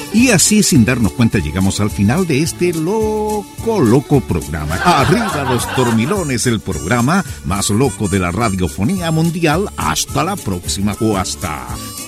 Y así, sin darnos cuenta, llegamos al final de este loco programa. Arriba los dormilones, el programa más loco de la radiofonía mundial. Hasta la próxima o hasta